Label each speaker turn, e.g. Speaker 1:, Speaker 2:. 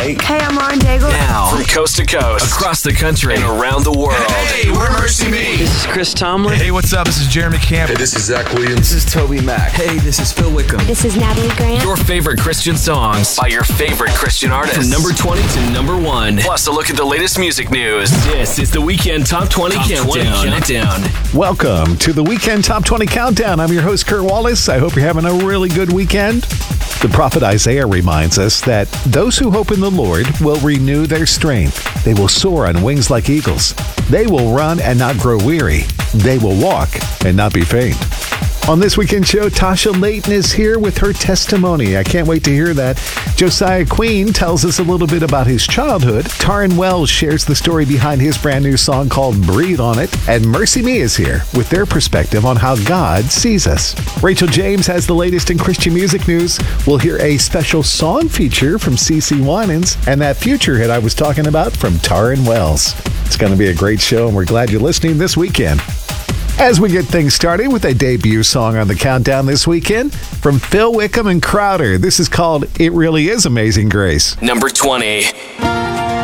Speaker 1: Hey, I'm Lauren Daigle.
Speaker 2: Now, from coast to coast, across the country, and around the world.
Speaker 3: Hey, we're Mercy Me.
Speaker 4: This is Chris Tomlin.
Speaker 5: Hey, what's up? This is Jeremy Camp.
Speaker 6: Hey, this is Zach Williams.
Speaker 4: This is Toby Mac.
Speaker 2: Hey, this is Phil Wickham.
Speaker 1: This is Natalie Grant.
Speaker 2: Your favorite Christian songs by your favorite Christian artists. From number 20 to number 1. Plus a look at the latest music news. This is the Weekend Top 20 Countdown.
Speaker 7: Welcome to the Weekend Top 20 Countdown. I'm your host, Kurt Wallace. I hope you're having a really good weekend. The prophet Isaiah reminds us that those who hope in the Lord will renew their strength. They will soar on wings like eagles. They will run and not grow weary. They will walk and not be faint. On this weekend show, Tasha Layton is here with her testimony. I can't wait to hear that. Josiah Queen tells us a little bit about his childhood. Taryn Wells shares the story behind his brand new song called Breathe on It. And Mercy Me is here with their perspective on how God sees us. Rachel James has the latest in Christian music news. We'll hear a special song feature from CeCe Winans and that future hit I was talking about from Taryn Wells. It's going to be a great show, and we're glad you're listening this weekend. As we get things started with a debut song on the countdown this weekend from Phil Wickham and Crowder. This is called It Really Is Amazing Grace.
Speaker 2: Number 20.